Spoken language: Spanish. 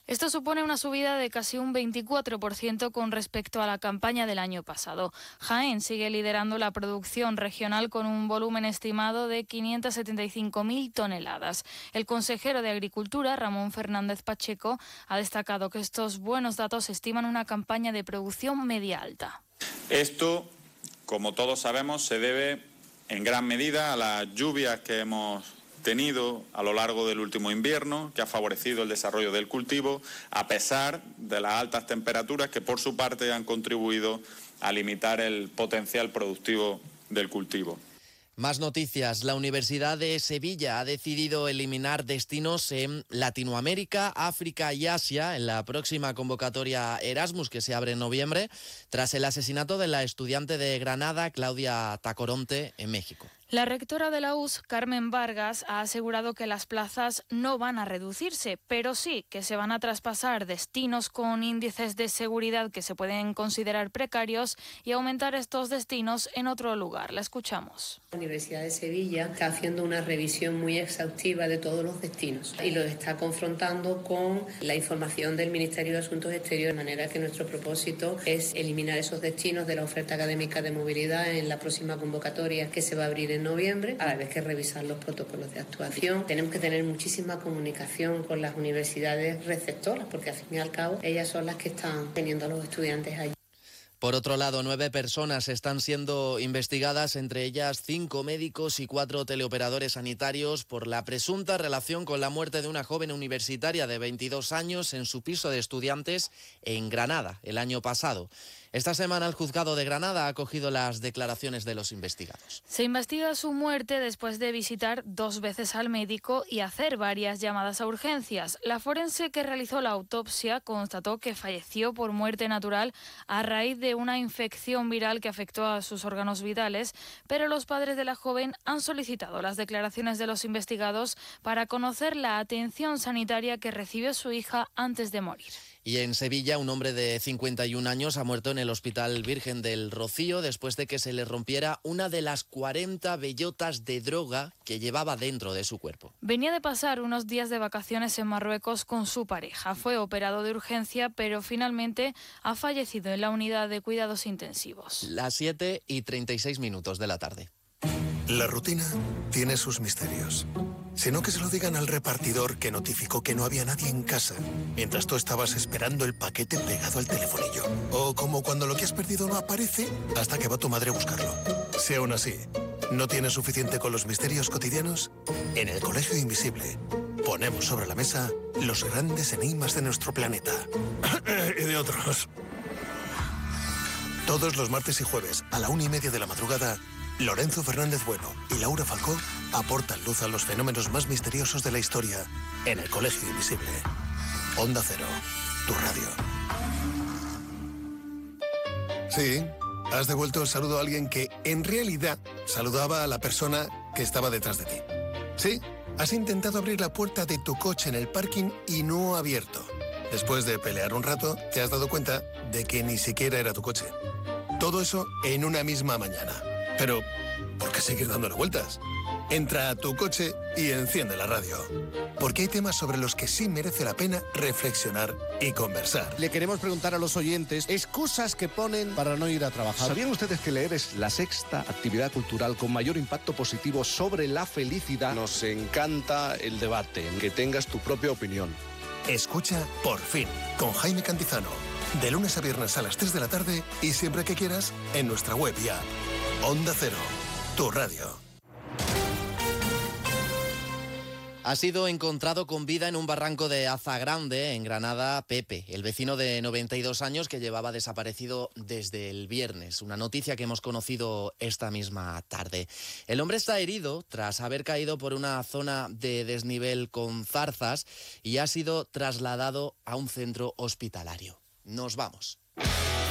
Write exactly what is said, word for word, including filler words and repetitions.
Esto supone una subida de casi un veinticuatro por ciento con respecto a la campaña del año pasado. Jaén sigue liderando la producción regional con un volumen estimado de quinientas setenta y cinco mil toneladas. El consejero de Agricultura, Ramón Fernández Pacheco, ha destacado que estos buenos datos estiman una campaña de producción media alta. Esto, como todos sabemos, se debe en gran medida a las lluvias que hemos tenido a lo largo del último invierno, que ha favorecido el desarrollo del cultivo, a pesar de las altas temperaturas que por su parte han contribuido a limitar el potencial productivo del cultivo. Más noticias. La Universidad de Sevilla ha decidido eliminar destinos en Latinoamérica, África y Asia en la próxima convocatoria Erasmus que se abre en noviembre, tras el asesinato de la estudiante de Granada, Claudia Tacoronte, en México. La rectora de la U S, Carmen Vargas, ha asegurado que las plazas no van a reducirse, pero sí que se van a traspasar destinos con índices de seguridad que se pueden considerar precarios y aumentar estos destinos en otro lugar. La escuchamos. La Universidad de Sevilla está haciendo una revisión muy exhaustiva de todos los destinos y lo está confrontando con la información del Ministerio de Asuntos Exteriores, de manera que nuestro propósito es eliminar esos destinos de la oferta académica de movilidad en la próxima convocatoria que se va a abrir en en noviembre, a la vez que revisar los protocolos de actuación. Tenemos que tener muchísima comunicación con las universidades receptoras, porque al fin y al cabo ellas son las que están teniendo a los estudiantes allí. Por otro lado, nueve personas están siendo investigadas, entre ellas cinco médicos y cuatro teleoperadores sanitarios, por la presunta relación con la muerte de una joven universitaria de veintidós años en su piso de estudiantes en Granada el año pasado. Esta semana el juzgado de Granada ha acogido las declaraciones de los investigados. Se investiga su muerte después de visitar dos veces al médico y hacer varias llamadas a urgencias. La forense que realizó la autopsia constató que falleció por muerte natural a raíz de una infección viral que afectó a sus órganos vitales, pero los padres de la joven han solicitado las declaraciones de los investigados para conocer la atención sanitaria que recibió su hija antes de morir. Y en Sevilla, un hombre de cincuenta y un años ha muerto en el Hospital Virgen del Rocío después de que se le rompiera una de las cuarenta bellotas de droga que llevaba dentro de su cuerpo. Venía de pasar unos días de vacaciones en Marruecos con su pareja. Fue operado de urgencia, pero finalmente ha fallecido en la unidad de cuidados intensivos. Las siete y treinta y seis minutos de la tarde. La rutina tiene sus misterios. Sino que se lo digan al repartidor que notificó que no había nadie en casa mientras tú estabas esperando el paquete pegado al telefonillo. O como cuando lo que has perdido no aparece hasta que va tu madre a buscarlo. Si aún así no tienes suficiente con los misterios cotidianos, en el Colegio Invisible ponemos sobre la mesa los grandes enigmas de nuestro planeta. Y de otros. Todos los martes y jueves a la una y media de la madrugada, Lorenzo Fernández Bueno y Laura Falcó aportan luz a los fenómenos más misteriosos de la historia en el Colegio Invisible. Onda Cero, tu radio. Sí, has devuelto el saludo a alguien que en realidad saludaba a la persona que estaba detrás de ti. Sí, has intentado abrir la puerta de tu coche en el parking y no ha abierto. Después de pelear un rato, te has dado cuenta de que ni siquiera era tu coche. Todo eso en una misma mañana. Pero, ¿por qué seguir dándole vueltas? Entra a tu coche y enciende la radio. Porque hay temas sobre los que sí merece la pena reflexionar y conversar. Le queremos preguntar a los oyentes excusas que ponen para no ir a trabajar. ¿Sabían ustedes que leer es la sexta actividad cultural con mayor impacto positivo sobre la felicidad? Nos encanta el debate, que tengas tu propia opinión. Escucha Por Fin, con Jaime Cantizano. De lunes a viernes a las tres de la tarde y siempre que quieras en nuestra web y app. Onda Cero, tu radio. Ha sido encontrado con vida en un barranco de Azagrande, en Granada, Pepe, el vecino de noventa y dos años que llevaba desaparecido desde el viernes. Una noticia que hemos conocido esta misma tarde. El hombre está herido tras haber caído por una zona de desnivel con zarzas y ha sido trasladado a un centro hospitalario. Nos vamos.